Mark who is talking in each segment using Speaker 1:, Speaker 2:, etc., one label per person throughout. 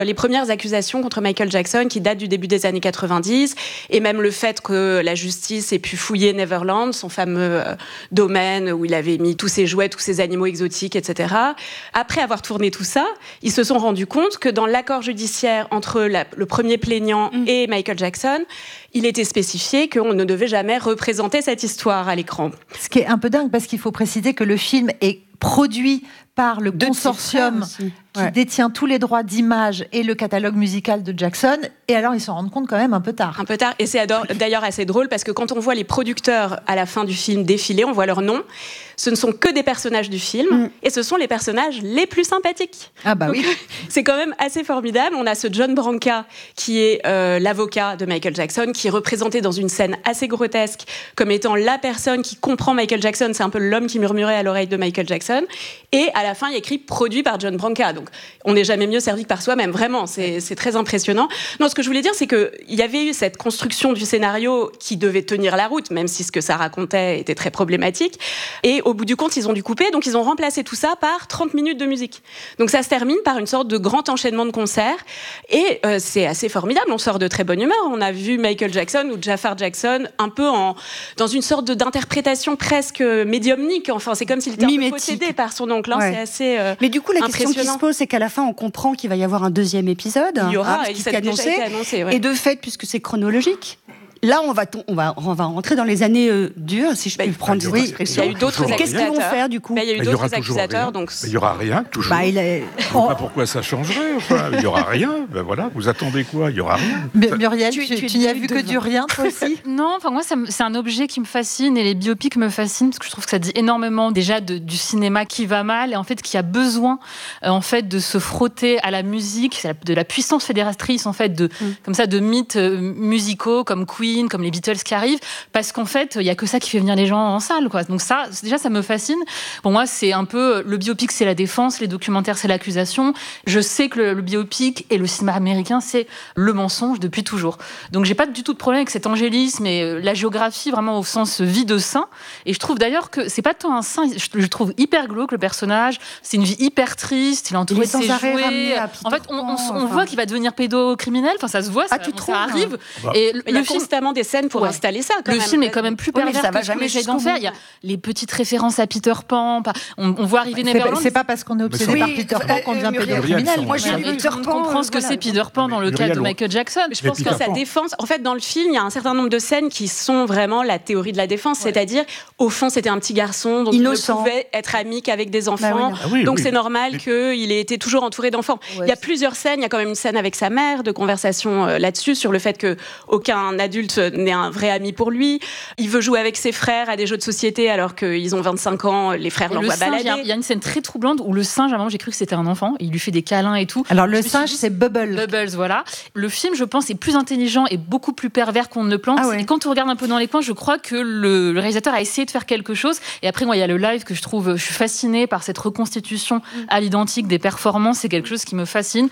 Speaker 1: les premières accusations contre Michael Jackson qui datent du début des années 90 et même le fait que la justice ait pu fouiller Neverland, son fameux domaine où il avait mis tous ses jouets, tous ses animaux exotiques, etc. Après avoir tourné tout ça, ils se sont rendus compte que dans l'accord judiciaire entre le premier plaignant et Michael Jackson, il était spécifié qu'on ne devait jamais représenter cette histoire à l'écran.
Speaker 2: Ce qui est un peu dingue parce qu'il faut préciser que le film est produit par le consortium qui détient tous les droits d'image et le catalogue musical de Jackson. Et alors, ils s'en rendent compte quand même un peu tard.
Speaker 1: Un peu tard. Et c'est d'ailleurs assez drôle parce que quand on voit les producteurs à la fin du film défiler, on voit leurs noms. Ce ne sont que des personnages du film et ce sont les personnages les plus sympathiques.
Speaker 2: Ah bah oui.
Speaker 1: C'est quand même assez formidable. On a ce John Branca qui est l'avocat de Michael Jackson, qui est représenté dans une scène assez grotesque comme étant la personne qui comprend Michael Jackson. C'est un peu l'homme qui murmurait à l'oreille de Michael Jackson. Et à la fin, il y a écrit « produit par John Branca ». Donc, on n'est jamais mieux servi que par soi-même. Vraiment, c'est très impressionnant. Non, ce que je voulais dire, c'est qu'il y avait eu cette construction du scénario qui devait tenir la route, même si ce que ça racontait était très problématique. Et au bout du compte, ils ont dû couper. Donc, ils ont remplacé tout ça par 30 minutes de musique. Donc, ça se termine par une sorte de grand enchaînement de concerts. Et c'est assez formidable. On sort de très bonne humeur. On a vu Michael Jackson ou Jafar Jackson un peu dans une sorte d'interprétation presque médiumnique. Enfin, c'est comme s'il était un peu possédé par son oncle. C'est assez
Speaker 3: mais du coup, la question qui se pose, c'est qu'à la fin, on comprend qu'il va y avoir un deuxième épisode.
Speaker 1: Il y aura,
Speaker 3: ce qui est annoncé.
Speaker 1: Annoncé,
Speaker 3: Et de fait, puisque c'est chronologique, là, on va rentrer dans les années dures, si je puis prendre cette expression.
Speaker 1: Il y a eu d'autres accusateurs.
Speaker 3: Qu'est-ce qu'ils vont faire, du coup?
Speaker 1: Il y a eu d'autres accusateurs. Donc...
Speaker 4: Il n'y aura rien, toujours. Je ne vois pas pourquoi ça changerait. Enfin, il n'y aura rien. Ben voilà, vous attendez quoi? Il n'y aura rien.
Speaker 2: Muriel, tu n'y as vu que du rien, toi aussi?
Speaker 5: Non, enfin moi, c'est un objet qui me fascine et les biopics me fascinent parce que je trouve que ça dit énormément déjà du cinéma qui va mal et en fait qui a besoin en fait de se frotter à la musique, de la puissance fédératrice en fait comme ça de mythes musicaux comme Queen, comme les Beatles qui arrivent, parce qu'en fait, il n'y a que ça qui fait venir les gens en salle, quoi. Donc ça, déjà, ça me fascine. Pour moi, c'est un peu... Le biopic, c'est la défense, les documentaires, c'est l'accusation. Je sais que le biopic et le cinéma américain, c'est le mensonge depuis toujours. Donc, j'ai pas du tout de problème avec cet angélisme et la géographie, vraiment au sens vie de saint. Et je trouve d'ailleurs que c'est pas tant un saint, je trouve hyper glauque, le personnage. C'est une vie hyper triste, il est entouré de ses jouets. En fait, on voit qu'il va devenir pédocriminel. Enfin, ça se voit, ça arrive.
Speaker 1: Et il y a constamment des scènes pour installer ça. Quand
Speaker 5: le
Speaker 1: même.
Speaker 5: film est quand même plus pervers que ce que j'essaie d'en faire. Il y a les petites références à Peter Pan. On voit arriver Neverland.
Speaker 2: C'est pas parce qu'on est obsédé par Peter Pan qu'on devient pédocriminel.
Speaker 3: Moi, j'ai Peter Pan.
Speaker 5: On comprend ce que c'est Peter Pan dans le cas de Michael Jackson.
Speaker 1: Je pense que sa défense... En fait, dans le film, il y a un certain nombre de scènes qui sont vraiment la théorie de la défense. C'est-à-dire, au fond, c'était un petit garçon dont il ne pouvait être ami qu'avec des enfants. Donc, c'est normal qu'il ait été toujours entouré d'enfants. Il y a plusieurs scènes. Il y a quand même une scène avec sa mère de conversation là-dessus, sur le fait qu'aucun adulte n'est un vrai ami pour lui. Il veut jouer avec ses frères à des jeux de société alors qu'ils ont 25 ans, les frères l'envoient balader.
Speaker 5: Il y a une scène très troublante où le singe, à un moment, j'ai cru que c'était un enfant, il lui fait des câlins et tout.
Speaker 2: Alors le singe, c'est Bubbles.
Speaker 5: Bubbles, voilà. Le film, je pense, est plus intelligent et beaucoup plus pervers qu'on ne pense. Et quand on regarde un peu dans les coins, je crois que le réalisateur a essayé de faire quelque chose. Et après, moi, il y a le live que je suis fascinée par cette reconstitution à l'identique des performances. C'est quelque chose qui me fascine.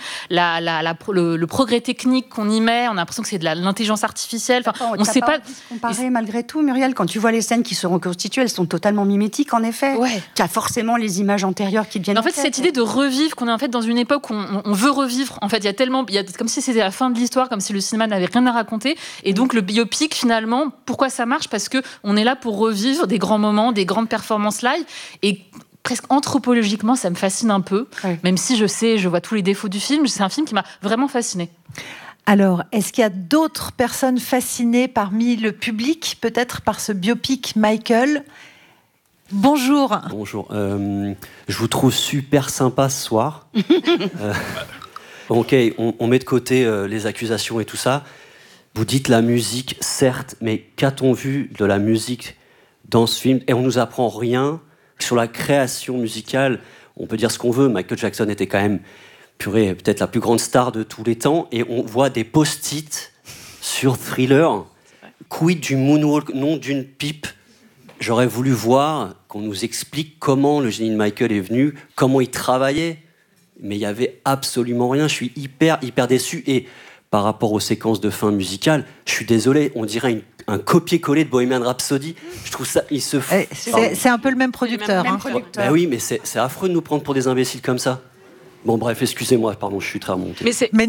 Speaker 5: Le progrès technique qu'on y met, on a l'impression que c'est de l'intelligence artificielle. Enfin, on ne sait pas
Speaker 3: comparer malgré tout, Muriel, quand tu vois les scènes qui se reconstituent, elles sont totalement mimétiques en effet. Tu as forcément les images antérieures qui deviennent.
Speaker 5: En fait, cette idée de revivre, qu'on est en fait dans une époque où on veut revivre. En fait, il y a comme si c'était la fin de l'histoire, comme si le cinéma n'avait rien à raconter. Et donc le biopic, finalement, pourquoi ça marche? Parce que on est là pour revivre des grands moments, des grandes performances live. Et presque anthropologiquement, ça me fascine un peu. Même si je vois tous les défauts du film, c'est un film qui m'a vraiment fascinée.
Speaker 2: Alors, est-ce qu'il y a d'autres personnes fascinées parmi le public, peut-être par ce biopic Michael? Bonjour.
Speaker 6: Bonjour. Je vous trouve super sympa ce soir. Ok, on met de côté les accusations et tout ça. Vous dites la musique, certes, mais qu'a-t-on vu de la musique dans ce film? Et on nous apprend rien sur la création musicale. On peut dire ce qu'on veut. Michael Jackson était quand même peut-être la plus grande star de tous les temps, et on voit des post-it sur Thriller. Quid du moonwalk, non d'une pipe. J'aurais voulu voir qu'on nous explique comment le génie de Michael est venu, comment il travaillait, mais il n'y avait absolument rien. Je suis hyper déçu, et par rapport aux séquences de fin musicale, je suis désolé, on dirait un copier-coller de Bohemian Rhapsody. Je trouve ça, il se fout.
Speaker 2: C'est un peu le même producteur.
Speaker 6: Ben oui, mais c'est affreux de nous prendre pour des imbéciles comme ça. Bon, bref, excusez-moi, pardon, je suis très remonté.
Speaker 1: Mais